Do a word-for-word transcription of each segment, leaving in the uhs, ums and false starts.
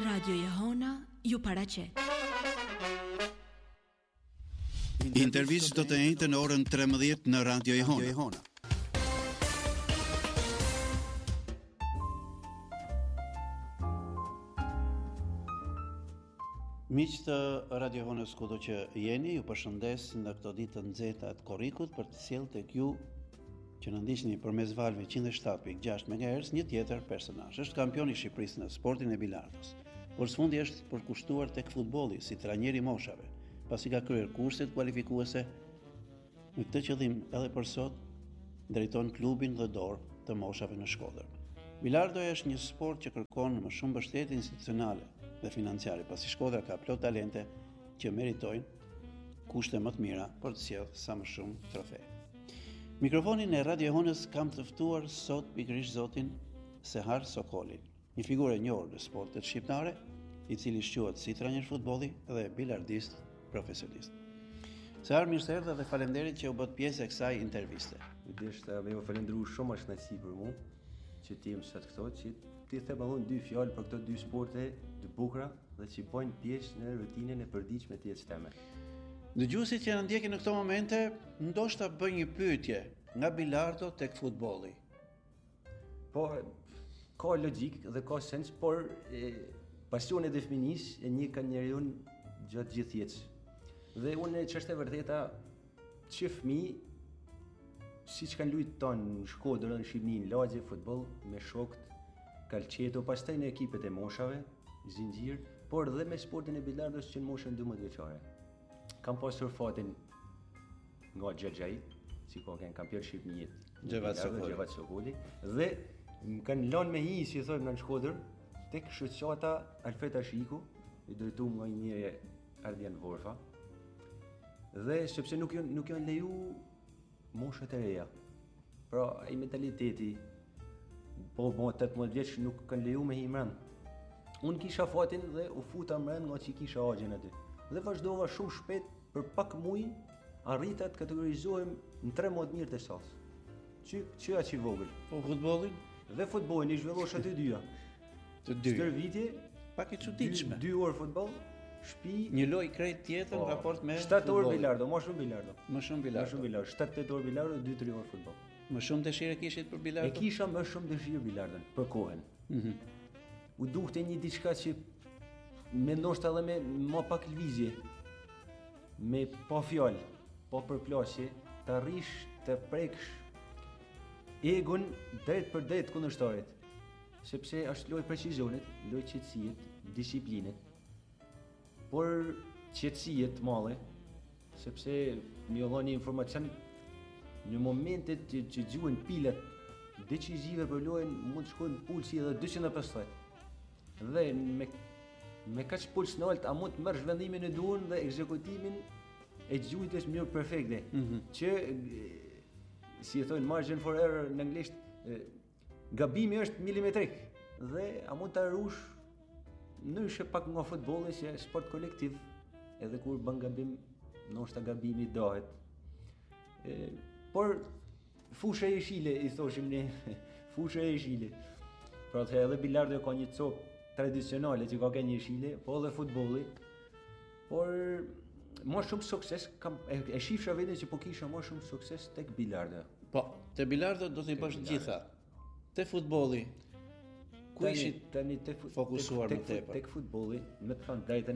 Radio Jehona ju paraqet. Intervistë do të njëjtë në orën tremëdhjetë në Radio Jehona. Miq të Radio Jehonës kudo që jeni, ju përshëndes në këto ditë të nxehta të korrikut për të sjellë tek ju që në ndiqni përmes valve njëntëdhjetë e shtatë pikë gjashtë megahertz një tjetër personazh. Është kampion i Shqipërisë në sportin e bilardës. Por sfundi është përkushtuar tek futbolli si trajner i moshave, pasi ka kryer kurset kualifikuese. Në këtë qëllim edhe për sot drejton klubin dhe dorë të moshave në Shkodër. Bilardo është një sport që kërkon më shumë mbështetje institucionale dhe financiare, pasi Shkodra ka plot talente që meritojnë kushte më të mira për të sjellë sa më shumë trofe. Mikrofonin e Radio Jehonës kam të ftuar sot pikërisht zotin Sehar Sokolin, një figurë e njohur në sportet shqiptare, i cili shquhet si trajner futbolli dhe bilardist profesionist. Sehar, mirë se erdhe dhe faleminderit që u bët pjesë e kësaj interviste. Është më falendëru shumë është kënaqësi për mua që ti më sot këto që ti the më dy fjalë për këto dy sporte të bukura dhe që bojnë pjesë në rutinën e përditshme të jetës time. Dëgjuesit që na ndjekin në këto momente, ndoshta bëjnë një pyetje nga bilardo tek futbolli. Po, ka logjik dhe ka sens, por e, pasioni dhe fëminis e një kanë njeriu gjatë gjithë jetës. Dhe unë që është e vërteta që fëmijë siç kanë luajtur tonë në Shkodër, në Shqipëri, në lagje, futboll me shokët, kalçeto, pastaj në ekipet e moshave, zinxhir, por dhe me sportin e bilardos që në moshën dymbëdhjetë vjeçare. Kam pasur fatin nga Xhaxhai, si ko kanë kampion Shqipërisë, Xhevat Sokoli. Xhevat Sokoli, dhe më kanë lënë me hi, si thojmë në Shkodër, tek shoqata Alfeta Shiku, i drejtuar nga një njeri Ardian Vorfa. Dhe sepse nuk janë nuk janë leju moshat e reja. Pra ai mentaliteti po mo tetëmbëdhjetë vjeç nuk kanë leju me hi mbrëm. Unë kisha fatin dhe u futa mbrëm nga që kisha agjen aty. Dhe vazhdova shumë shpejt, për pak muj arrita të kategorizohem në tretëmbëdhjetë mirë të sas. Që që aq i vogël. Po futbollin dhe futbollin i zhvillosh aty dyja. Të dy. Stërvitje Pak e çuditshme. dy orë futboll, shtëpi, Një lojë krejt tjetër në raport me shtatë orë bilardo, më shumë bilardo. Më shumë Më bilardo. shumë bilardo, shtatë tetë orë bilardo, dy tre orë futboll. Më shumë dëshirë kishit për E bilardo? kisha më shumë dëshirë bilardën për kohën. Mhm. U duhte një diçka që me ndoshta edhe me më pak lëvizje, me pa fjalë, pa përplasje, të arrish të preksh egon drejt për drejt kundërshtarit. Sepse është lojë precizionit, lojë qetësijet, disiplinit. Por qetësijet male, sepse më jolon një informacion në momentet që, që gjuhen pilat decizive për lojën mund të shkojnë pulsi edhe dyqind e pesëdhjetë. Dhe me me kaq puls në alt a mund të marrësh vendimin e duhur dhe ekzekutimin e gjujtës në mënyrë perfekte. Mhm. Që e, si e thonë margin for error në anglisht, e, gabimi është milimetrik dhe a mund ta rush ndryshe pak nga futbolli që është sport kolektiv, edhe kur bën gabim, ndoshta gabimi dohet. E, por fusha e jeshile i thoshim ne, fusha e jeshile. Pra të edhe bilardo ka një copë tradicionale që ka ka një jeshile, po edhe futbolli. Por më shumë sukses kam e, e shifsha vetë që po kisha më shumë sukses tek bilardo. Po, te bilardo do t'i bësh të gjitha. Te futbolli ku ishit tani tek fut- fokusuar tek- më tek- tepër? Tek futbolli, me të thënë drejtën,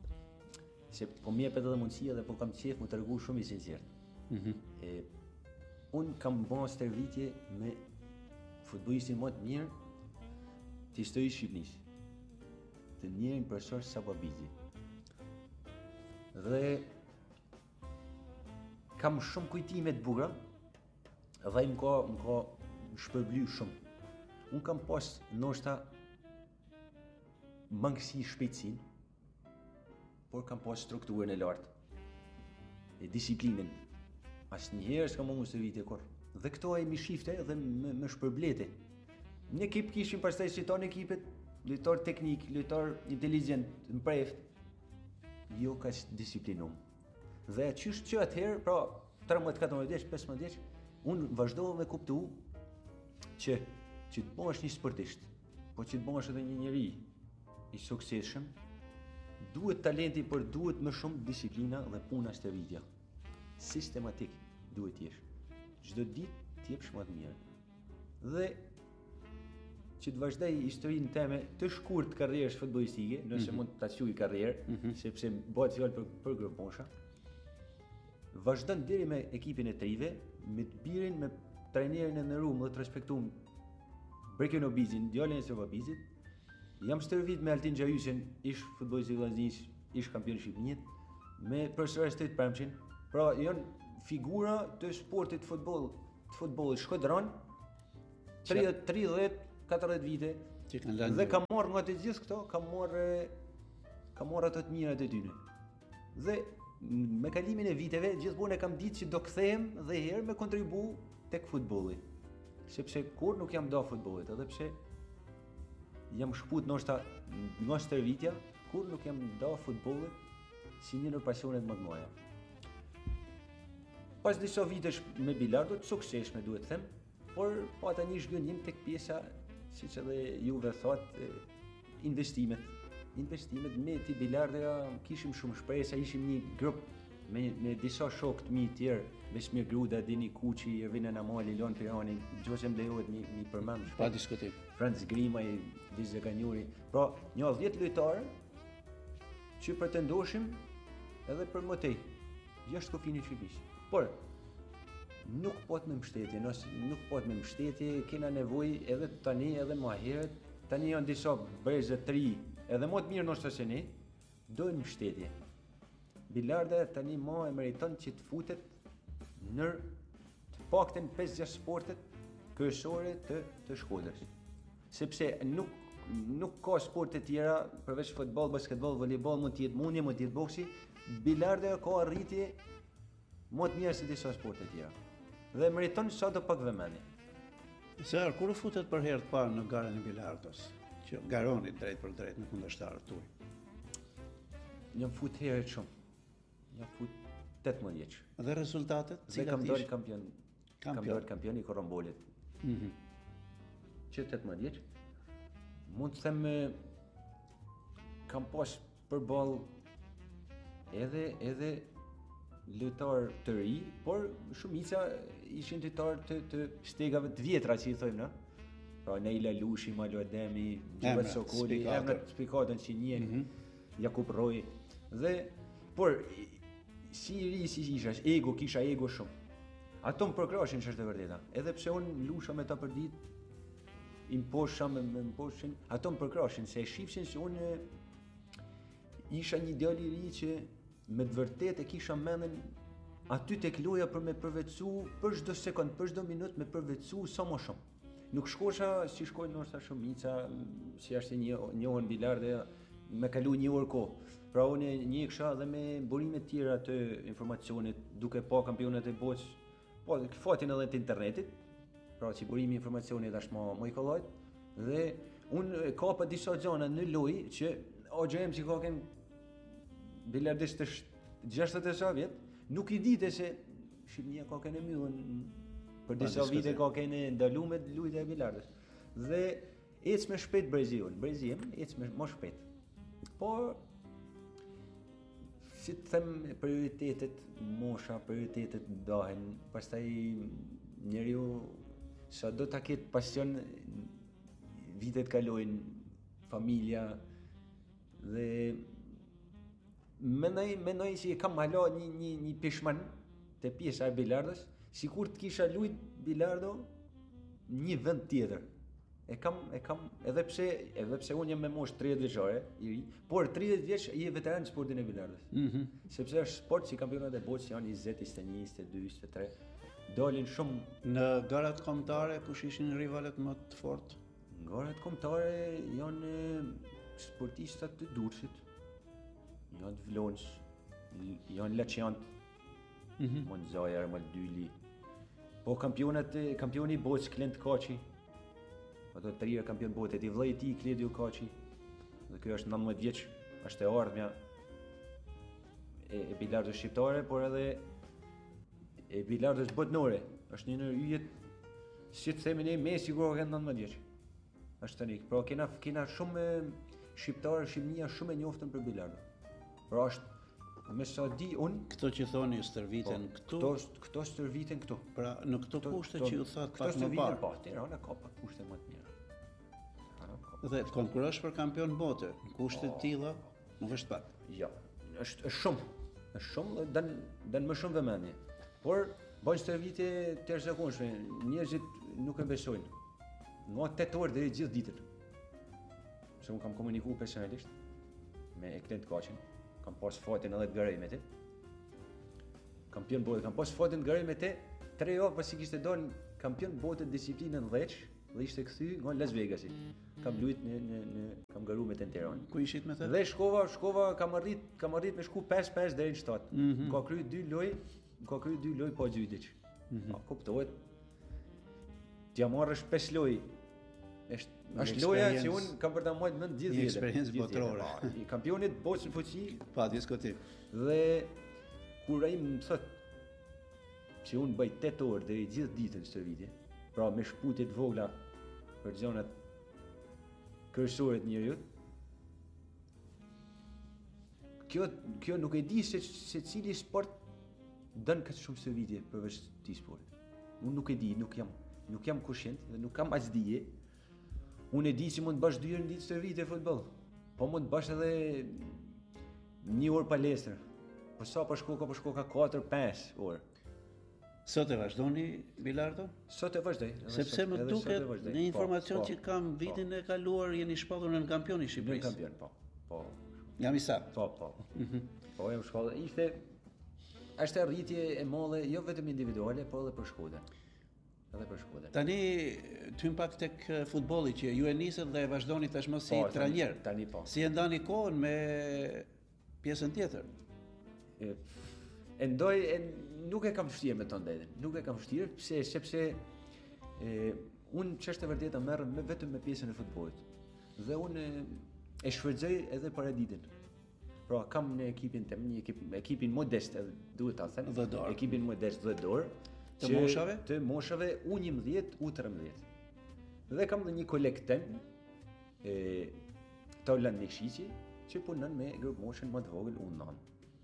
se po më jepet edhe mundësia dhe po kam qejf më tregu shumë i sinqert. Mhm. E un kam bën stërvitje me futbollistin më të mirë të historisë Shqipërisë. Të njerin profesor Sababizi. Dhe kam shumë kujtime të bukura dhe më ka më ka shpërbly shumë. Unë kam pas ndoshta mangësi shpejtësinë, por kam pas strukturën e lartë e disiplinën. Asnjëherë s'kam mungur se vite kur. Dhe këto ai më shifte dhe më, më shpërblete. Në ekip kishim pastaj si tonë ekipet, lojtar teknik, lojtar inteligjent, mpreft, jo kaq disiplinum. Dhe çysh që atëherë, pra tretëmbëdhjetë katërmbëdhjetë vjeç, pesëmbëdhjetë vjeç, unë vazhdova me kuptu që që të bëhesh një sportist, po që të bëhesh edhe një njeri i suksesshëm, duhet talenti, por duhet më shumë disiplina dhe puna stërvitja. Sistematik duhet t'jesh. Çdo ditë t'jepsh më të mirë. Dhe që të vazhdoj historinë time të shkurt karrierës futbollistike, nëse mm-hmm. mund ta quaj karrierë, mm-hmm. sepse bëhet fjalë për, për gruponsha. Vazhdon deri me ekipin e trive, me të birin, me trajnerin e nderuar dhe të respektuar Brekën Obizin, djalin e Sovabizit. Jam stërvit me Altin Xhajysin, ish futbollist i Vllaznisë, ish kampion i Shqipërisë, me profesorët Stet Premçin. Pra janë figura të sportit futboll, të futbollit shkodran, tridhjetë, tridhjetë, katërdhjetë vite. Që kanë lënë. Dhe kam marrë nga të gjithë këto, kam marrë kam marrë ato të mirat e tyre. Dhe me kalimin e viteve, gjithmonë e kam ditë që do kthehem dhe herë me kontribu tek futbolli. Sepse kur nuk jam do futbollit, edhe pse jam shkput ndoshta nga stërvitja, kur nuk jam do futbollit si një ndër pasionet më të mëdha. Pas disa vitesh me bilardo të suksesshme duhet të them, por pata një zhgënjim tek pjesa, siç edhe juve thot, investimet. Investimet me ti bilardëja kishim shumë shpresë, ishim një grup me me disa shokë të mi të tjerë, Vesmir Gruda, Dini Kuçi, Ervin Namali, Lon Pirani, nëse më lejohet mi mi përmend. Pa diskutim. Franz Grimaj, Dizë Ganjuri. Pra, një dhjetë lojtarë që pretendoshim edhe për motej, jashtë kufinë e Shqipërisë. Por nuk po të me mbështetje, nëse nuk po të me mbështetje, kena nevojë edhe tani edhe më herët, tani janë disa breze të ri, edhe më të mirë ndoshta se ne, dojnë mbështetje. Bilarda tani më e meriton që të futet në të paktën pesë gjashtë sportet kryesore të të Shkodrës. Sepse nuk nuk ka sporte tjera përveç futboll, basketboll, volejboll, mund të jetë mundje, mund të jetë boksi, bilarda ka arritje më të mirë se disa sporte tjera. Dhe meriton sa do pak vëmendje. Ser, kur u futet për herë të parë në garën e bilardos, që garoni drejt për drejt në kundërshtarët tuaj? Jam fut herët shumë. Jam fut tetëmbëdhjetë vjeç. Dhe rezultatet? Dhe kam dalë kampion. Kam Kampion. dalë kampion i korrombolit. Mhm. Që tetëmbëdhjetë vjeç. Mund të them kam pas përballë edhe edhe lojtar të ri, por shumica ishin lojtar të të stegave të vjetra, që i thojmë, no? Pra Neila Lushi, Malo Ademi, Gjubat Sokoli, emrat spikatën që njehen, mm-hmm. Jakub Roj. Dhe por si i ri si isha, ego, kisha ego shumë. Ato më përkrashin që është e vërteta. Edhe pse unë lusha me ta për ditë, imposha me më imposhin, ato më përkrashin, se e shifshin se unë isha një djal i ri që me të vërtet e kisha mendjen aty tek loja për me përvetësu për çdo sekond, për çdo minutë me përvetësu sa më shumë. Nuk shkosha si shkojnë ndoshta shumica, si është një njohën bilarde, me kalu një orë kohë. Pra unë njehsha edhe me burime të tjera të informacionit, duke pa kampionat e botës, po fatin edhe të internetit. Pra që burimi i informacionit është më më i kollajt, dhe unë kapa disa gjëra në lojë që o gjem që ka kënë bilardist të gjashtëdhjetë e sa vjet, nuk i dite se Shqipënia ka kënë mbyllën për disa vite, ka kënë ndaluar me lujtë e bilardës. Dhe ec me shpejt Breziun, Brezim ec me më shpejt. Por si të them, prioritetet, mosha, prioritetet ndahen, pastaj njeriu sa do ta ketë pasion, vitet kalojnë, familja, dhe mendoj mendoj se kam hala një një një peshman te pjesa e bilardës, sikur të kisha luajt bilardo një vend tjetër. E kam e kam edhe pse edhe pse unë jam me moshë tridhjetë vjeçare, i ri, por tridhjetë vjeç je veteran në sportin e bilardës. Mhm. Sepse është sport si kampionat e botës janë njëzet, njëzet e një, njëzet e dy, njëzet e tre. Dalin shumë në garat kombëtare, kush ishin rivalet më të fortë? Në garat kombëtare janë sportistat të Durrësit, janë të Vlonës, janë Laçiant, Mhm. Monzaja, Armaldyli. Po kampionat kampioni i botës Klent Kaçi. Ato të tjerë kampion bote, ti vllai i tij Kledio Kaçi. Dhe ky është nëntëmbëdhjetë vjeç, është e ardhmja e, e bilardës shqiptare, por edhe e bilardës botënore. Është një ndër yjet, si të themi ne, Messi kur ka nëntëmbëdhjetë vjeç. Është tani, pra kena kena shumë shqiptarë Shqipënia shumë e njoftën për bilardo. Pra është me sa di unë, Këto që thoni stërviten këtu, këto këto stërviten këtu. pra në këto kushte që ju thatë këto pak më stërviten parë. po, Tirana ka pak kushte më të mira. Tirana ka. Dhe të konkurrosh për kampion bote, në kushte të tilla, nuk është pak. Jo, është është shumë. Është shumë dhe dan dan më shumë vëmendje. Por bën stërvitje të jashtëzakonshme, njerëzit nuk e besojnë. Nga tetë orë deri gjithë ditën. Se unë kam komunikuar personalisht me Eklent Kaçin, kam pas fatin edhe të garej me ti. Kampion bote, kam pas fatin të garej me ti, tre javë pasi kishte dalë kampion bote disiplinën dheq dhe ishte kthy nga Las Vegasi. Kam luajt në në në kam garuar me të në Tiranë. Ku ishit me të? Dhe shkova, shkova kam arrit, kam arrit me shku pesë pesë deri në shtatë. Mm -hmm. Ka kryer dy lojë, ka kryer dy lojë pa gjydiç. Mm -hmm. Kuptohet. T'ja marrësh pesë lojë. Është është loja që unë kam për ta marrë mend gjithë Një vjetër. eksperiencë botërore. I kampionit botës në fuqi Pa diskutim. dhe kur ai më thot që unë bëj tetë orë deri gjithë ditën stërvitje, pra me shputje të vogla për zonat kryesore të njeriut. Kjo kjo nuk e di se se cili sport dën kaq shumë stërvitje përveç këtij sporti. Unë nuk e di, nuk jam nuk jam kushent dhe nuk kam as dije. Unë e di që mund të bash dy herë në ditë stërvitje futboll. Po mund të bash edhe një orë palestër. Po sa po shko ka po shko ka katër pesë orë. Sot e vazhdoni bilardo? Sot e vazhdoj. edhe Sepse sot- më edhe sot e duket vazhdoj. në informacion Po, që po, kam vitin e kaluar jeni shpallur në kampion i Në Shqipërisë. kampion, po. Po. Jam i saktë. Po, po. Po jam shkollë. Ishte është arritje e madhe jo vetëm individuale, por edhe për Shkodrën. Edhe për Shkodrën. Tani tym pak tek eh, futbolli që ju e nisët dhe e vazhdoni tashmë si Po, tani- trajner. tani po. Si e ndani kohën me pjesën tjetër? E, e ndoj e, nuk e kam vështirë me të ndajën. Nuk e kam vështirë pse sepse e, unë ç'është e vërtetë merrem me vetëm me pjesën e futbollit. Dhe unë e, e shfrytëzoj edhe paraditën. Pra kam në ekipin tim një ekip ekipin modest, edhe duhet ta them. Dhe dorë. Ekipin modest dhe dorë. Të që- moshave? Të moshave U njëmbëdhjetë, U tridhjetë. Dhe kam dhe një koleg tim, e Taulan Mekshqi, që punon me grup moshën më të vogël U nëntë.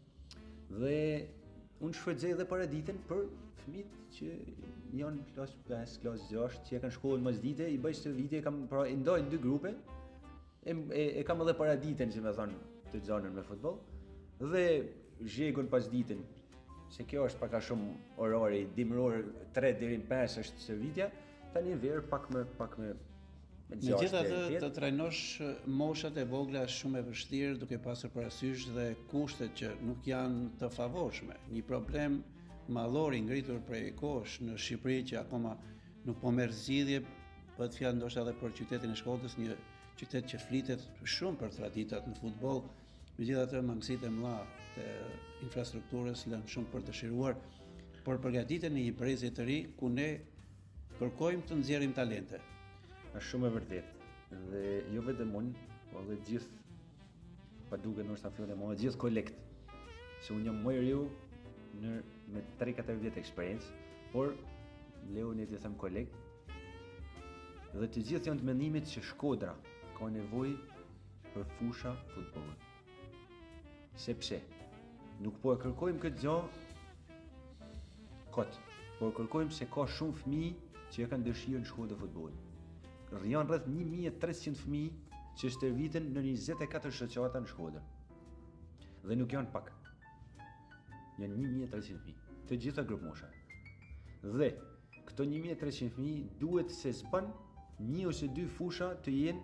Dhe unë shfrytëzoj edhe paraditën për fëmijët që janë klas pesë, klas gjashtë, që e kanë shkollën mesdite, i bëj stërvitje, kam pra i ndoj në dy grupe. E, e, e kam edhe paraditën, që me thonë, të zonën me futboll. Dhe zhegun pas ditën, se kjo është pak a shumë orari, dimror tre deri në pesë është stërvitja, tani verë pak më pak më me Megjithatë të trajnosh moshat e vogla është shumë e vështirë duke pasur parasysh dhe kushtet që nuk janë të favorshme. Një problem madhor i ngritur prej kohësh në Shqipëri që akoma nuk po merr zgjidhje, bëhet fjalë ndoshta edhe për qytetin e Shkodrës, një qytet që flitet shumë për traditat në futboll, megjithatë mangësitë e mëdha të infrastrukturës lënë shumë për të dëshiruar, por përgatiten në një brezje të ri ku ne kërkojmë të nxjerrim talente. Është shumë e vërtetë. Dhe jo vetëm unë, po edhe gjithë, pa duke ndoshta fjalë më gjithë kolekt. Se unë jam më i riu në me tre katër vjet eksperiencë, por Leoni të them koleg. Dhe të gjithë janë të mendimit që Shkodra ka nevojë për fusha futbolli. Sepse nuk po e kërkojmë këtë gjë kot, por kërkojmë se ka shumë fëmijë që e kanë dëshirë në shkollë të futbollit. Janë rreth një mijë e trecëqind fëmijë që stërviten në njëzet e katër shoqata në Shkodër. Dhe nuk janë pak. Janë një mijë e trecëqind fëmijë, të gjitha grup mosha. Dhe këto një mijë e trecëqind fëmijë duhet se s'ban një ose dy fusha të jenë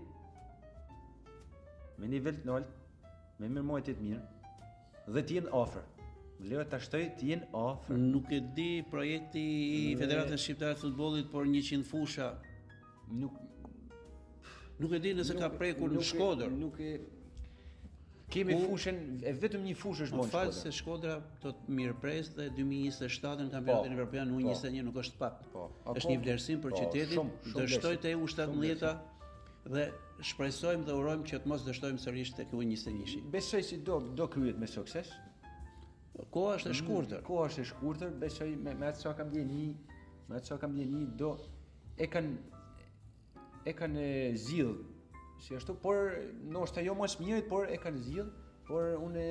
me nivel të lartë, me mirëmarrje të mirë dhe të jenë afër. Leo ta shtoj të jenë afër. Nuk e di projekti i Federatës Shqiptare të Futbollit por njëqind fusha. Nuk Nuk e di nëse ka nuk- prekur në nuk e- Shkodër. Nuk e kemi Ku- fushën, e vetëm një fushë është Më bën falë Shkodra. se Shkodra do të mirëpres dhe dy mijë e njëzet e shtatë në kampionatin Po, evropian U po. njëzet e një nuk është pak. Po, Është ako- një vlerësim për po, qytetin, shumë, shumë dështoj vlerësim, te U shumë shtatëmbëdhjetë dhe shpresojmë dhe urojmë që të mos dështojmë sërish tek U njëzet e një. Besoj se do do kryhet me sukses. Koha është e shkurtër. Koha është e shkurtër, besoj me me atë sa kam ndjeni, me atë sa kam ndjeni do e kanë e kanë zgjidh si ashtu, por ndoshta jo mas mirët, por e kanë zgjidh, por unë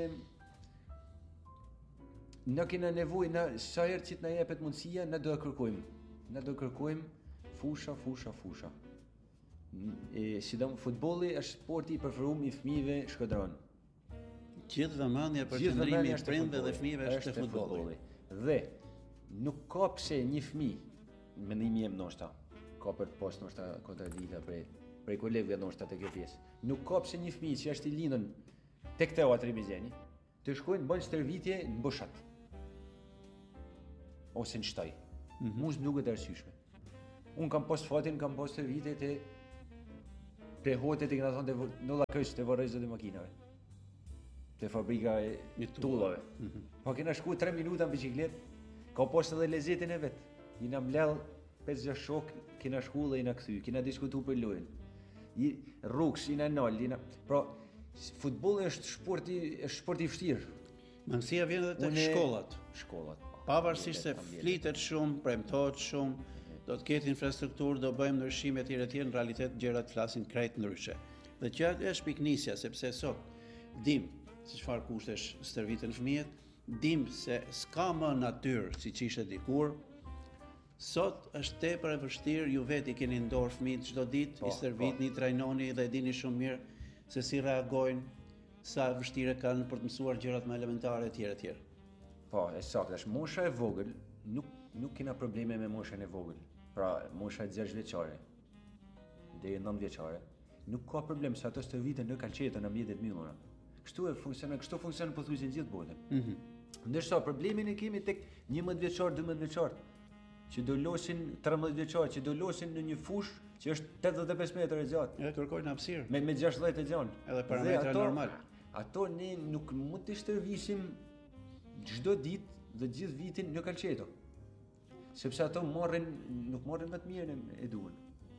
na kena nevojë, na sa herë që të na jepet mundësia, na do e kërkojmë. Na do kërkojmë fusha, fusha, fusha. E sidomos futbolli është sporti i preferuar i fëmijëve shkodran. Gjithë vëmendja për qëndrimi i prindve dhe fëmijëve është te futbolli. Dhe nuk ka pse një fëmijë, mendimi im ndoshta, ka për të pas ndoshta kontradikta prej prej kolegëve ndoshta te kjo pjesë. Nuk ka pse një fëmijë që është i lindur tek teatri Bizeni, të shkojnë bën stërvitje në Boshat. Ose në Shtoj. Mm-hmm. Mu s'm duket e arsyeshme. Unë kam pas fatin, kam pas stërvitje te te hotet e kena thonë te nulla kësh te varrezat e makinave. Te fabrika e tullave. Mm-hmm. Po kena shku tre minuta në biciklet, ka pas edhe lezetin e vet. Jina mbledh pesë gjashtë shok, kena shku dhe jina kthy, kena diskutu për lojën. Rrugs, jina nal, jina... Pra, futbolli është sporti, është sporti i vështirë. Mangësia vjen edhe tek shkollat. Shkollat. Pavarësisht se flitet shumë, premtohet shumë, do të ketë infrastrukturë, do bëjmë ndryshime etj etj, në realitet gjërat flasin krejt ndryshe. Dhe që është piknisja, sepse sot dim se çfarë kushtesh stërviten fëmijët, dim se s'ka më natyrë siç ishte dikur. Sot është tepër e vështirë, ju vetë i keni në dorë fëmijët çdo ditë, i stërvitni, i trajnoni dhe e dini shumë mirë se si reagojnë, sa vështirë kanë për të mësuar gjërat më elementare etj etj. Po, e saktë, është mosha e vogël, nuk nuk kena probleme me moshën e vogël. Pra, mosha e gjashtë vjeçare deri në nëntë vjeçare, nuk ka problem se ato stërviten në kalqeta në mjetet mbyllura. Kështu e funksionon, kështu funksionon pothuajse në gjithë botën. Mhm. Ndërsa problemin e kemi tek njëmbëdhjetë vjeçar, dymbëdhjetë vjeçar, që do losin tridhjetë vjeçar, që do losin në një fushë që është tetëdhjetë e pesë metër e gjatë. Ja kërkojnë hapësirë. Me me gjashtëdhjetë e gjatë. Edhe parametra normal. Ato ne nuk mund të stërvisim çdo ditë dhe gjithë vitin në kalqeto. Sepse ato marrin, nuk marrin më të mirën e duan.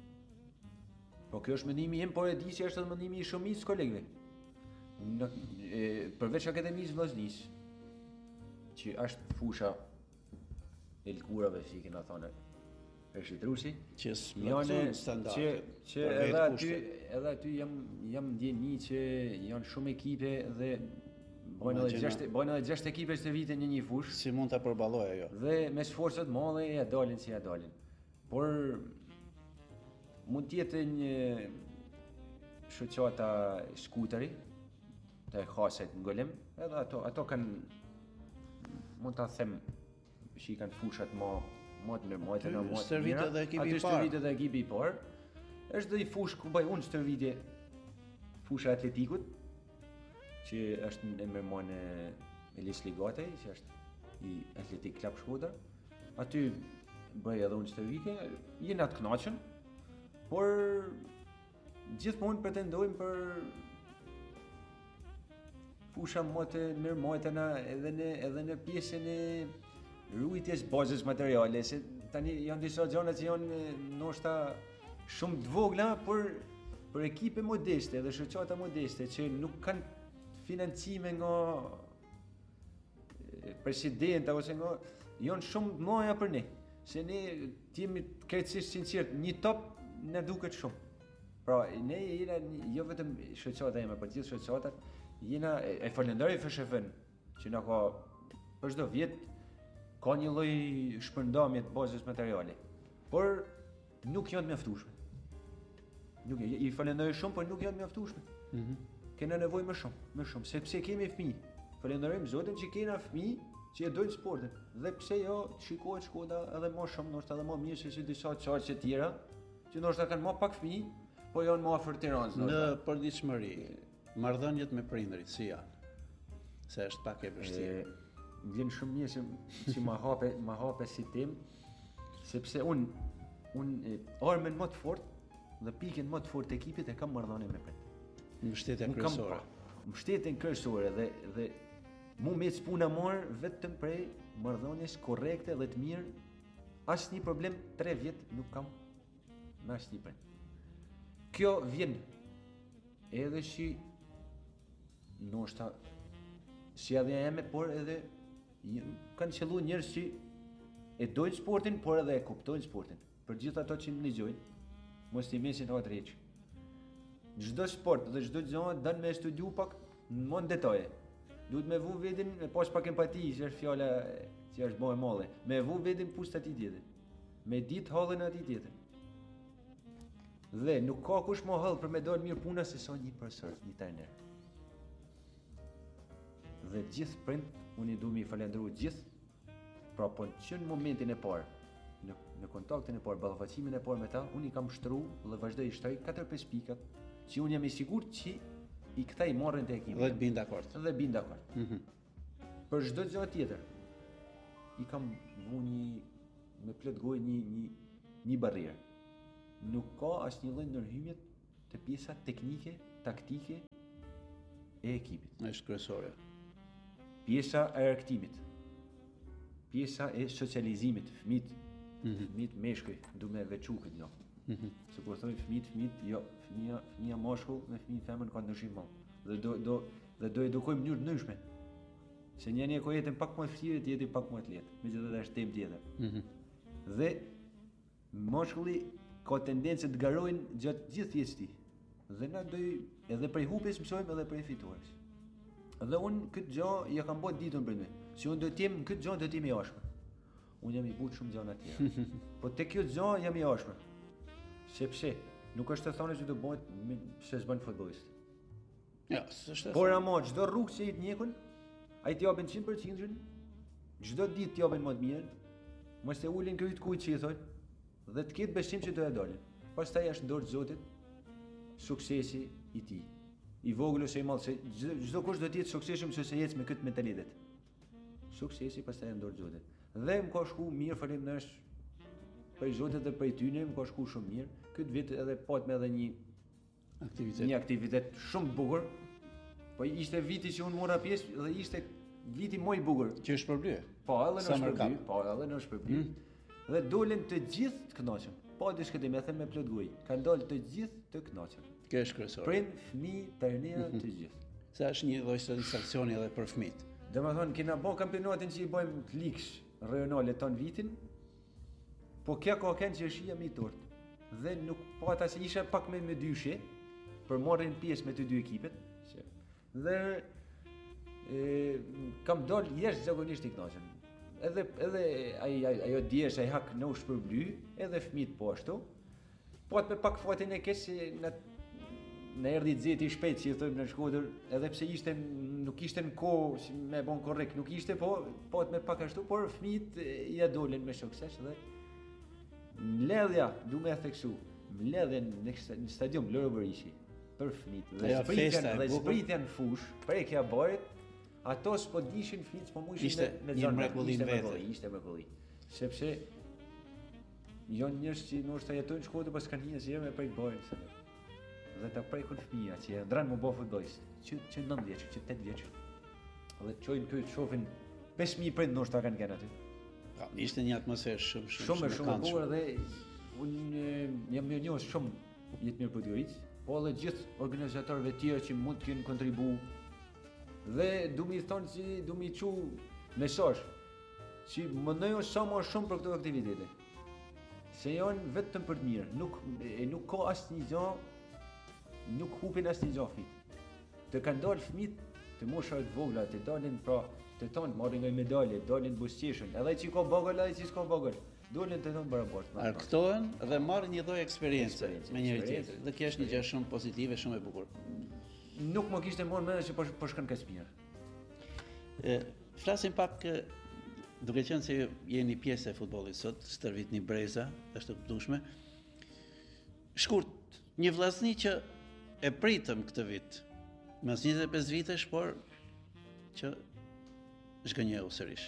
Po kjo është mendimi im, por e di se është edhe mendimi i shumicës kolegëve. Në, e, përveç akademisë vllaznisë, që është fusha e lkurave, si kena thonë Reshitrusi, që s'mjafton standarde. Që, që edhe aty, edhe aty jam jam ndjeni që janë shumë ekipe dhe bojnë edhe gjashtë bojnë edhe gjashtë ekipe çdo vit në një fushë. Si mund ta përballoj ajo? Dhe me sforca të mëdha ja dalin si ja dalin. Por mund të jetë një shoqata skuteri të haset në Golem, edhe ato ato kanë mund ta them që kanë fushat më më të mirë, më më të mira. Edhe ekipi i parë. Aty stërvitet edhe ekipi i parë. Është dhe i fushë ku bëj unë stërvitje fusha e atletikut, që është në emërmon e Elis Ligatej, që është i Atletik Klap Shkodër. Aty bëj edhe unë stërvitje, jena të kënaqur, por gjithmonë pretendojmë për fusha më të mirëmojtëna edhe në edhe në pjesën e rujtjes bazës materiale, se tani janë disa gjëra që janë ndoshta shumë të vogla, por për ekipe modeste dhe shoqata modeste që nuk kanë financime nga presidenta ose nga janë shumë të mëdha për ne. Se ne jemi krejtësisht sinqert, një top na duket shumë. Pra, ne jena jo vetëm shoqata ime, por gjithë shoqatat, jena e falenderoj F S F-n që na ka për çdo vit ka një lloj shpërndamje të bazës materiale, por nuk janë të mjaftueshme. Nuk i falenderoj shumë, por nuk janë të mjaftueshme. Mhm. Kena nevojë më shumë, më shumë, sepse kemi fëmijë. Falenderojmë Zotin që kena fëmijë që e dojnë sportin. Dhe pse jo shikohet Shkoda edhe më shumë, ndoshta edhe më mirë se si disa çarqe të tjera, që ndoshta kanë më pak fëmijë, po janë më afër Tiranës. Në përditshmëri, marrëdhëniet me prindërit si janë? Se është pak e vështirë. Vjen shumë mirë që, që ma hape, ma hape si tem, sepse unë un, armën më të fortë dhe pikën më të fortë të ekipit e kam marrëdhënie me prind. Mbështetja kryesore. Mbështetjen kryesore dhe dhe mu me puna marr vetëm prej marrëdhënies korrekte dhe të mirë. Asnjë problem, tre vjet nuk kam me asnjë prind. Kjo vjen edhe si ndoshta si edhe jeme, por edhe kanë qellu njerëz që e dojnë sportin, por edhe e kuptojnë sportin. Për gjithë ato që më dëgjojnë, mos i mesin atë rreç. çdo sport dhe çdo gjë don me studiu pak në mon detaje. Duhet me vu vetin, me pas pak empati, që është fjala që është bëhe molle. Me vu vetin pusht atij tjetër. Me ditë hallën e atij tjetër. Dhe nuk ka kush më hall për me dalë mirë puna se sa një profesor, një trajner. Dhe gjithë prind, unë i du mi falendëru gjithë, pra po që në momentin e parë, në, në kontaktin e parë, ballafaqësimin e parë me ta, unë i kam shtru dhe vazhdoj i shtroj katër pesë pikat, që unë jam i sigurt që i kthej marrën te ekipit. Dhe të bin dakord. Dhe bin dakord. Mhm. Për çdo gjë tjetër, i kam vu një me plot gojë një një një barrierë. Nuk ka asnjë lloj ndërhyjje te pjesa teknike, taktike e ekipit. Është kryesore. Pjesa e argëtimit. Pjesa e socializimit, fëmijët, Mhm. fëmijët meshkuj, du me veçu këtë gjë. Mhm. Se kur thoi fëmijët, fëmijët, jo, fëmia, fëmia mashkull me fëmijë femër ka ndryshim më. Dhe do do dhe do edukojmë në mënyrë të ndryshme. Se njëri e ka jetën pak më të vështirë, tjetri pak më të lehtë. Megjithatë është temë tjetër. Mhm. Dhe mashkulli ka tendencë të garojnë gjatë gjithë jetës tij. Dhe na do edhe prej humbjes mësojmë edhe prej fitues. Dhe unë këtë gjë ja kam bërë ditën për ne. Si unë do të jem këtë gjë do të jem i ashpër. Unë jam i butë shumë gjëra të tjera. Po tek kjo gjë jam i ashpër. Sepse nuk është të thonë që do bëhet se s'bën futbollist. Ja, s'është. Por ama çdo rrugë që i të njekun, ai t'i japin njëqind për qind, çdo ditë t'i japin më të mirë, mos e ulin këyt kujt që i thonë, dhe të ketë besim që do e dalin. Pastaj është dorë Zotit suksesi i tij. I vogël ose i madh, se çdo kush do të jetë suksesshëm nëse ecë me këtë mentalitet. Suksesi pastaj në dorë Zotit. Dhe më ka shku mirë faleminderisht prej Zotit dhe prej tyne, më ka shku shumë mirë. Këtë vit edhe patëm edhe një aktivitet. Një aktivitet shumë të bukur. Po ishte viti që unë mora pjesë dhe ishte viti më i bukur. Që është përblyer. Po, edhe në Summer shpërbly, Cup. po, edhe në shpërbly. Dhe dolën të gjithë të kënaqur. Po diçka më them me plot gojë. Kanë dalë të gjithë të kënaqur. Kjo është kryesore. Prind, fëmijë, trajnerë, të gjithë. Sa është një lloj satisfaksioni edhe për fëmijët. Domethënë kena bën kampionatin që i bëjmë të ligës rajonale ton vitin. Po kjo ka kënë që është jam i tort. Dhe nuk pata se isha pak me me dyshje për marrin pjesë me të dy ekipet. Dhe e, kam dal jashtëzakonisht i kënaqur. Edhe edhe ai ai ajo diesh ai hak në u shpërbly, edhe fëmijët po ashtu. Po atë me pak fatin e keq se në në erdhi xheti shpejt si i thojmë në Shkodër, edhe pse ishte nuk ishte në kohë si me bon korrekt, nuk ishte po po atë me pak ashtu, por fëmijët ja dolën me sukses dhe mbledhja, du me theksu, mbledhjen në në stadium Loro Berishi për fëmijët dhe Ajo zbritjen festa e dhe bukur. zbritjen në fush, prekja e barit, ato s'po dishin fëmijët, s'po mundishin Ishte me një zonë, mrekulli ishte në vete. mrekulli, ishte mrekulli. Sepse janë njerëz që ndoshta jetojnë në Shkodër pas kanë një asnjëherë me prek barin sa. Dhe ta prekun fëmija që e ndran më bë futbollist, që që nëntë vjeç, që tetë vjeç. Dhe çojnë këtu shohin pesë mijë prind ndoshta kanë kanë aty. Ka, ishte një atmosferë shumë shumë Shumë shumë e këndshme. bukur dhe unë jam mirë njohës shumë jetë mirë Podgoricë, po edhe gjithë organizatorëve tjerë që mund të kenë kontribu. Dhe du mi thonë që du mi çu mesazh që mëndojo sa më shumë për këto aktivitete. Se janë vetëm për të mirë, nuk e nuk ka asnjë gjë, nuk hupin asnjë gjë fëmijët. Të kanë dalë fëmijët të moshave të vogla, të dalin pra të tonë marrin nga medalje, dalin buzëqeshën, edhe ai që ka bagël, ai që s'ka bagël, dolin të tonë barabart. Arktohen dhe marrin një lloj eksperiencë Eksperiencë, me njëri eksperiencë, tjetrin. Dhe kjo është një gjë shumë pozitive, shumë e bukur. Nuk më kishte marrë mendje që po po shkon kaq mirë. E, flasim pak e, duke qenë se jeni pjesë e futbollit sot, stërvitni breza, është e kuptueshme. Shkurt, një vllazni që e pritëm këtë vit, mas njëzet e pesë vitesh, por që zgënjeu sërish.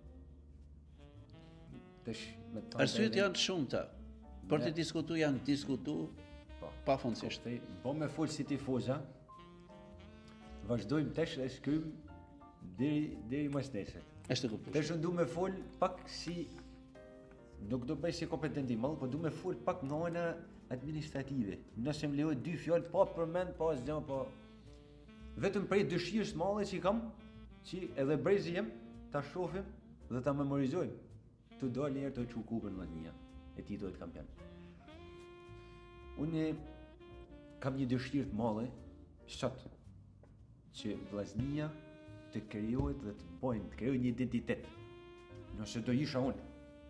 Tash me të Arsyet janë të shumta, por të diskutu janë diskutu po. pafundësisht. Te po me fol si tifoza. Vazhdojmë tash e shkrym deri deri mas nesër. Është e kuptueshme. Tash unë du me fol pak si nuk do bëj si kompetent i madh, po du me fol pak nga ana administrative. Nëse më lejohet dy fjalë pa përmend, pa asgjë, po vetëm prej dëshirës së madhe që kam, që edhe brezi jem ta shohim dhe ta memorizojmë. Të dalë një herë të çu kupën më të mia e titullit kampion. Unë kam një dëshirë të madhe, sot që vllaznia të krijohet dhe të bojnë, të krijojnë një identitet. Nëse do isha unë,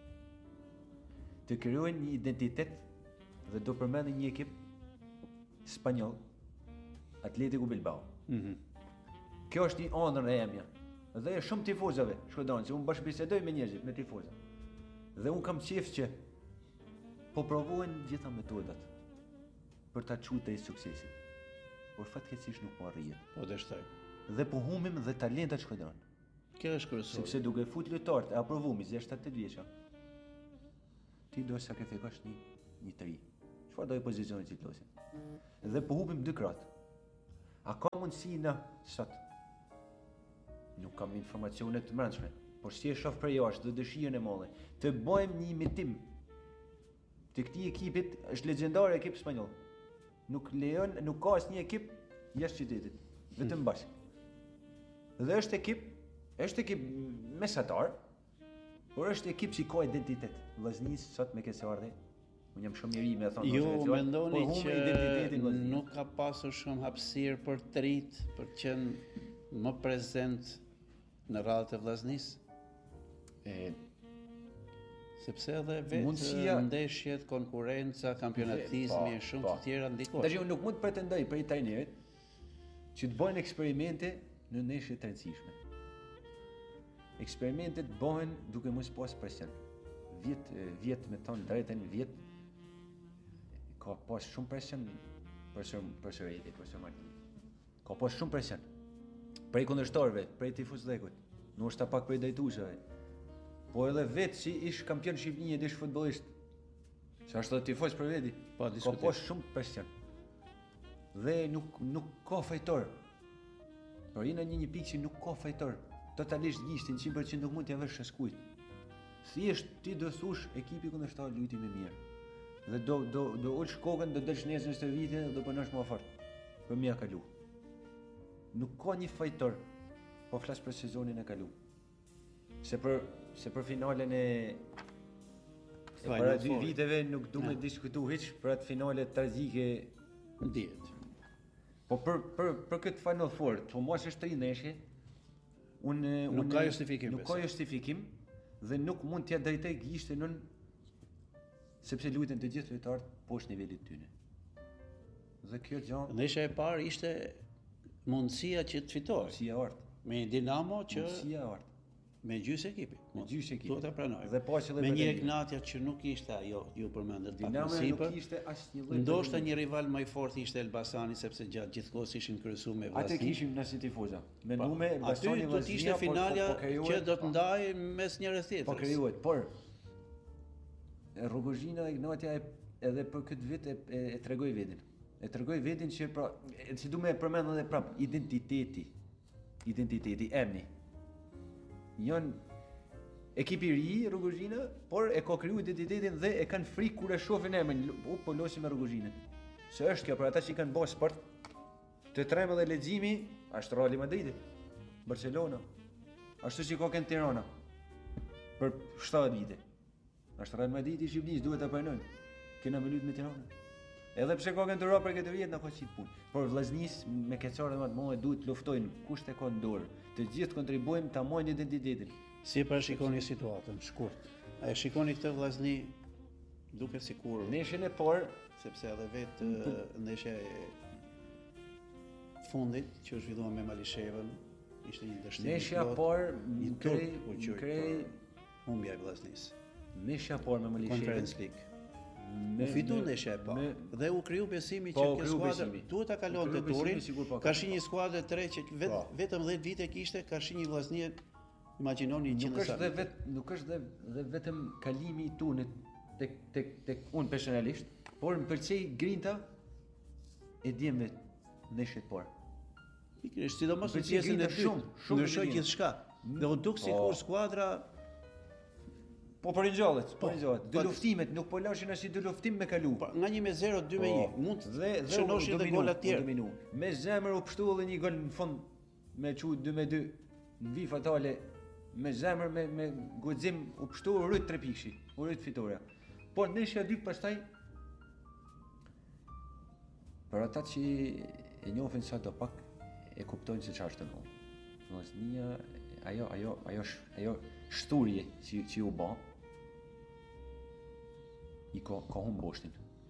të krijojnë një identitet dhe do përmendë një ekip spanjoll, Atletico Bilbao. Mhm. Kjo është një ëndër e emja. Dhe e shumë tifozave, shkodanë, se unë bashkëbisedoj me njerëzit, me tifoza. Dhe unë kam qef që po provojnë gjitha metodat për ta çuar te suksesit. Por fatkeqësisht nuk po arrihet. Po dështoj. Dhe po humbim dhe talentat shkodanë. Kjo është kryesore. Sepse duke fut lojtarët e aprovumi shtatëdhjetë e tetë vjeçë, ti do sakrifikosh një një të ri. Çfarë do i pozicioni që të losin? Dhe po humbim dy kratë. A ka mundësi na sot? Nuk kam informacione të brendshme, por si e shoh për jashtë dhe dëshirën e madhe të bëjmë një imitim të këtij ekipit, është legjendar ekip spanjoll. Nuk lejon, nuk ka asnjë ekip jashtë qytetit, vetëm bashkë. Dhe është ekip, është ekip mesatar, por është ekip që ka identitet. Vllaznisë sot me kësaj ardhe, unë jam shumë i ri me thonë. Ju mendoni që nuk ka pasur shumë hapësirë për të rit, për të qenë më prezent në radhët e vllaznisë? E sepse edhe vetë Mundësia- ndeshjet, konkurenca, kampionatizmi e Po, shumë po. të tjera ndikojnë. Tash unë nuk mund të pretendoj për i trajnerit që të bëjnë eksperimente në ndeshje të rëndësishme. Eksperimentet bëhen duke mos pas presion. Vjet vjet me ton drejtën vjet ka pas shumë presion për së për së rejti, për së martin. Ka pas shumë presion. Prej kundërshtarëve, prej tifozëve, ndoshta pak prej drejtuesve. Po edhe vetë si ish kampion Shqipënie dhe ish futbollist. Sa është tifoz për veti. Po, Ka diskutim. pas shumë presion. Dhe nuk nuk ka fajtor. Por jena një një pikë që nuk ka fajtor. Totalisht gishtin njëqind për cent nuk mund t'ja vësh shkujt. Thjesht ti do thush ekipi kundërshtar luajti më mirë. Dhe do do do ulsh kokën, do delsh nesër në stërvitje dhe do punosh më fort. Për mia kalu. Nuk ka një fajtor. Po flas për sezonin e kalu. Se për se për finalen e e Final para dy Four. viteve nuk du me Ja. diskutu hiç për atë finale tragjike. Dihet. Po për për për këtë Final Four, po mos është tri ndeshje. Unë Nuk unë- ka justifikim, Nuk ka besoj. justifikim dhe nuk mund t'ja drejtoj gishtin nën sepse luajten të gjithë lojtarët poshtë nivelit tyne. Dhe kjo gjë Ndeshja e parë ishte mundësia që të fitoj si e art. me Dinamo që Si e art. me gjysë ekipi. Me gjysë ekipi. Do ta pranoj. Dhe paqë edhe me një Belenina. Ignatja që nuk ishte ajo ju përmendet pak më Dinamo sipër. nuk ishte asnjë lloj. Ndoshta një rival më i fortë ishte Elbasani sepse gjatë gjithë kohës ishin kryesuar me Atë vllazni. kishim në si tifoza. Me Po, nume aty Elbasani do të ishte finalja që do të ndajë mes njërës tjetrës. Po krijohet, por e Rogozhina dhe Ignatja e, edhe për këtë vit e, e, e tregoi vetin. E tregoi vetin që pra, e, si du me përmend edhe prap identiteti. Identiteti, emni. Jon ekipi i ri Rogozhina, por e ka kriju identitetin dhe e kanë frikë kur e shohin emrin. U po losim me Rogozhinën. Se është kjo për ata që kanë bërë sport të tremë dhe leximi, është Real Madridi, Barcelona. Ashtu si ka kënë Tirana për shtatë vite. Është Real Madridi i Shqipërisë, duhet ta pranojmë. Kena me luajt me Tiranën. Edhe pse ka kënë të për këtë vjet na ka qit punë. Por vllaznisë me keqare më të mëdha duhet të luftojnë kush e ka në dorë. Të gjithë kontribuojmë ta marrim identitetin. Si e parashikoni situatën shkurt? A e shikoni këtë vllazni duke sikur Ndeshjen e parë sepse edhe vetë ë, ndeshja e fundit që u zhvillua me Malishevën ishte një dështim. Ndeshja e plot, parë një më krej turp u më quaj krej për humbja e vllaznisë. ndeshja e parë me Malishevën. Conference League. Me- U fitu me- ndeshja e parë me- dhe u kriju besimi Po, që u kjo kriju skuadër besimi. duhet ta U kalonte kriju besimi, turin. sigur po Ka ka. shi një skuadër të re që vet, Po. vetëm dhjetë vite kishte, ka shi një vllazni, imagjinoni Nuk gjendje është dhe vet, nuk është dhe, dhe vetëm kalimi i tunit tek tek tek unë personalisht, por më pëlqej grinta e djemve ndeshjet parë. Pikërisht, sidomos Më në pëlqej pjesën e grinta dytë, shumë, shumë ndryshoi e grinta. gjithçka. Dhe u duk Po. sikur skuadra Po për ringjallet, po Po, ringjallet. Dy po, luftimet nuk po lashin as i dy luftim me kalu. pa, nga një me zero, dy me një, mund të dhe dhe shënoshin u edhe dominu, gola u të tjerë. dominu. Me zemër u pështu edhe një gol në fund me çu dy me dy në vi fatale. Me zemër me me guxim u pështu u rrit tre pikëshi, u rrit fitoria. Po ndeshja e dytë pastaj për ata që e njohin sa do pak e kuptojnë se çfarë është ndonjë. Vllaznia, ajo ajo ajo ajo shturje që që u bë i ka ka humb boshtin.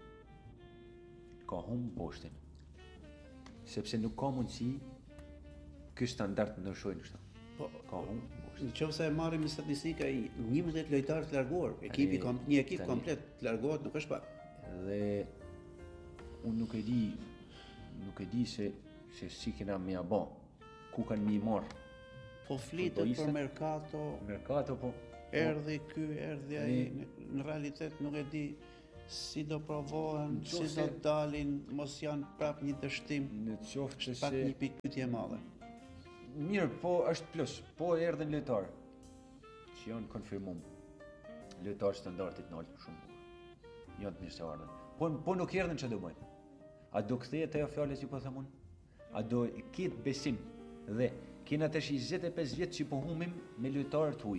Ka humb boshtin. Sepse nuk ka mundësi ky standard të ndryshojnë kështu. Po, Ka humb boshtin. nëse e marrim në statistika i njëmbëdhjetë lojtarë të larguar, ekipi kom, një ekip tani- komplet të largohet nuk është pak. Dhe unë nuk e di nuk e di se se si kena me abo, ku kanë mi marr. Po flitet Futbollistët? për Mercato, Mercato po erdhi ky, erdhi ai, Ai- në, në realitet nuk e di si do provohen, Në si qoftë do se- dalin, mos janë prap një dështim, në qoftë pak se një pikë pyetje e madhe. mirë, po është plus, po erdhën lojtarë që janë konfirmum. Lojtarë standardit në altë shumë bukur. Janë të mirë se ardhen. Po po nuk erdhën çfarë do bëjnë? A do kthehet ajo fjalë që po them unë? A do ketë besim dhe kena tash njëzet e pesë vjet që po humim me lojtarë të huaj.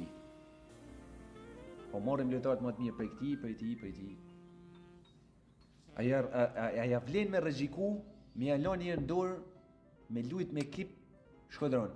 Po marrim lojtarët më të mirë prej këtij, prej këtij, prej këtij. Aja aja vlen me rreziku, me ja lënë një dorë me lujt me ekip Shkodran.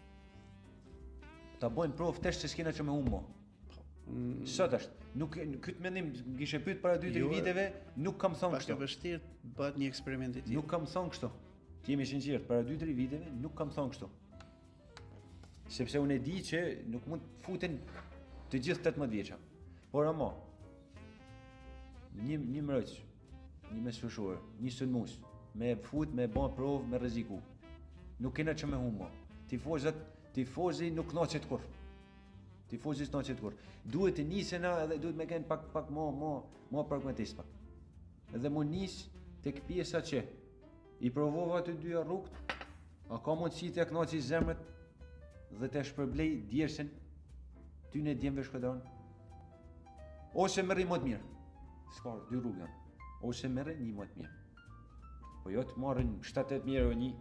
Ta bojnë provë tash se s'kena që me humo. Sot është. Nuk këtë mendim kishe pyet para dy tre Jo, viteve, nuk kam thonë Pak e kështu. vështirë të bëhet një eksperiment i tillë. Nuk kam thonë kështu. Të jemi sinqert, para dy tre viteve nuk kam thonë kështu. Sepse unë e di që nuk mund të futen të gjithë tetëmbëdhjetë vjeça. Por ama një një mbrojtës, një mesfushor, një sulmues, me fut, me bën provë, me rreziku. Nuk kena që me humo. Tifozat, tifozi nuk kënaqet kur. Tifozi s'kënaqet kur. Duhet të nisena edhe duhet me kenë pak pak më më më pragmatist pak. Edhe më nis tek pjesa që i provova të dyja rrugt, a ka mundësi të kënaqi zemrët dhe të shpërblej djersën ty në djemve Shkodran? Ose merri më të mirë. S'ka dy rrugë janë. Ose merri një më të mirë. Po jo të marrin shtatë tetë mijë euro një.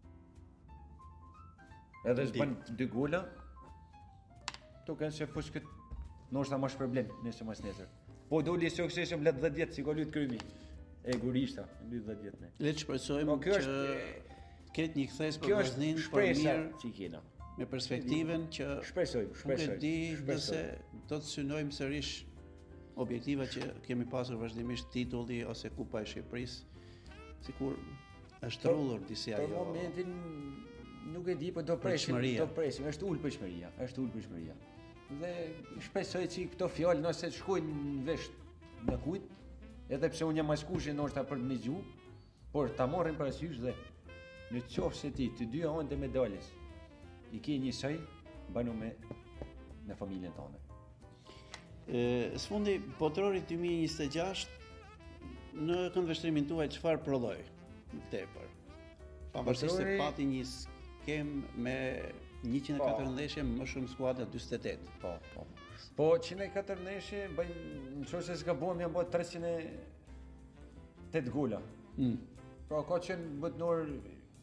Edhe s'bën dy gola. To kanë se fush kët ndoshta më shpërblen nëse mas nesër. Po doli suksesëm let dhjetë vjet si ka lut krymi. E gurishta, lut dhjetë vjet ne. Le të shpresojmë Po, kjo që është- ketë një kthes për Kjo është vazhdimin për shpresa mirë që kena. me perspektivën që Shpresoj, nuk shpresoj. e di nëse shpresoj. do të synojmë sërish objektiva që kemi pasur vazhdimisht, titulli ose Kupa e Shqipërisë, sikur është Për- rrullur disi Për ajo. momentin nuk e di, po do presim, Pritshmëria. do presim, është ul pritshmëria, është ul pritshmëria. Dhe shpresoj që këto fjalë nëse të shkojnë në vesh në kujt, edhe pse unë jam maskushi ndoshta për të më zgju, por ta marrim parasysh dhe në qoftë se ti të dy anë të medaljes i ke njësoj, banu me në familjen tonë. E, Sfundi botrori dy mijë e njëzet e gjashtë në këndvështrimin tuaj çfarë prodhoi në tepër? Pavarësisht se Botrori- pati një skem me njëqind e katër ndeshje më shumë skuadra dyzet e tetë. Po, po. Po njëqind e katër ndeshje bëjnë, nëse se zgabojmë janë bërë treqind e tetë gola. Mm. Pra ka qenë botnor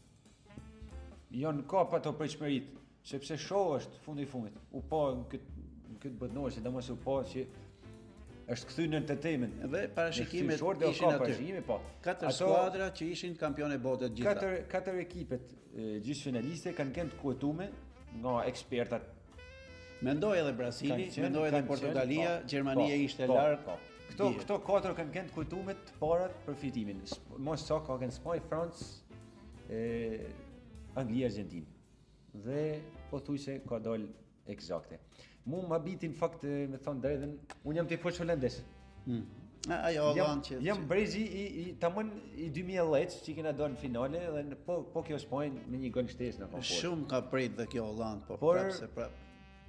janë kap ato pritshmërit, sepse show është fundi i fundit. U pa në këtë në këtë botnor, sidomos u pa që është kthyr në të temën. Dhe parashikimet ishin ishin aty. parashikime, po. Katër Ato skuadra që ishin kampionë e botës gjitha. Katër katër ekipet e, gjysmëfinaliste kanë qenë të kuetume nga ekspertat. Mendoj edhe Brazili, Kanë qenë- mendoj edhe kanë Portugalia, qenë, po, Gjermania po, ishte po, larg. po. Këto dihet. këto katër kanë qenë të kuetume të parat për fitimin. Sp- Mos sa ka qenë Spanja, Francë, e Anglia, Argentinë. Dhe pothuajse ka dal eksakte. Mu më habiti në fakt e, me thon drejtën, unë jam tifoz holandez. Mm. A- Ajo Jam, Holland që jam brezi i, i tamam i dy mijë e dhjetë që kena dalë në finale dhe në, po po kjo Spanjë me një gol shtesë në kompor. shumë ka prit dhe kjo Holland, po Por- prap se prap.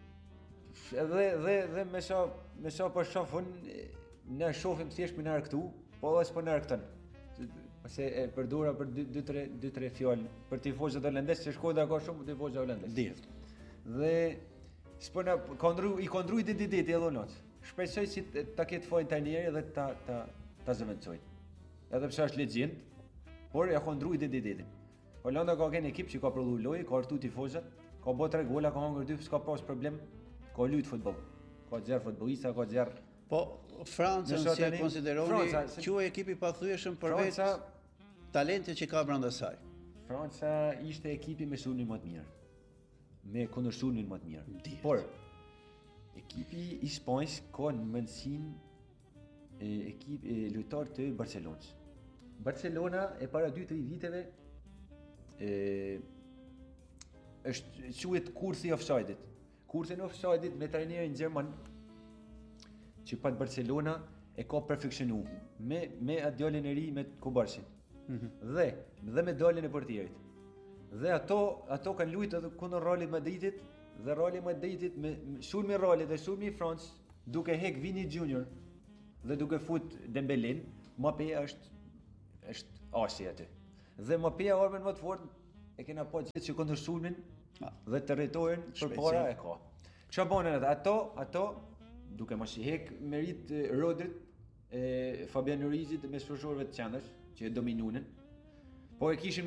Edhe dhe dhe me sa me sa po shohun ne shohim thjesht me nar këtu, po as po nar këtën. Se e përdora për dy tre dy tre fjalë për tifozët holandez, se Shkodra ka shumë tifozë holandez. Dihet. Dhe s'po na ka ndru i ka ndru identiteti edhe Holland. Shpresoj si t- ta ketë fojnë tanieri dhe ta ta ta zëvendësoj. Edhe pse është legjend, por ja ka ndru identitetin. Holanda ka qenë ekip që ka prodhuar lojë, ka artu tifozët, ka bërë tre gola, ka hangër dy, s'ka pas problem, ka lut futboll. Ka xher futbollista, ka xher Po Francën Nëse si e tani- konsideroni Franca, se- quaj ekipi pathyeshëm për Franca vetë talentet që ka brenda saj. Franca ishte ekipi me sulmin më të mirë. Me kundër sulmin më të mirë. Dihet. Por ekipi i Spanjës ka në mendësinë e ekip e lojtar të Barcelonës. Barcelona e para dy tre viteve e është quhet kurthi i offside-it. Kurthi i offside-it me trajnerin gjerman që pat Barcelona e ka perfekcionu me me atë djalin e ri me Kubarsin. Mm-hmm. Dhe dhe me daljen e portierit. Dhe ato ato kanë luajtur edhe kundër Realit Madridit dhe Real Madridit me sulmi i Realit dhe sulmi i Francës duke hek Vini Junior dhe duke fut Dembélé, Mbappé është është asi aty. Dhe Mbappé armën më të fortë e kena pa gjithë që kundër sulmin dhe territorin përpara e ka. Çfarë bënë ata? Ato ato duke mos i hek merit Rodrit e Fabian Ruizit me shoqërorëve të qendrës që e dominunin, po e kishin